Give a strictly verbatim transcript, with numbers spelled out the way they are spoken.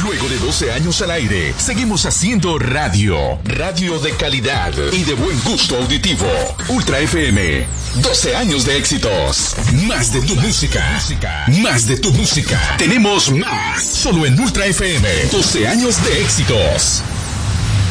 Luego de doce años al aire, seguimos haciendo radio. Radio de calidad y de buen gusto auditivo. Ultra F M. doce años de éxitos. Más de tu música. Más de tu música. Tenemos más. Solo en Ultra F M. doce años de éxitos.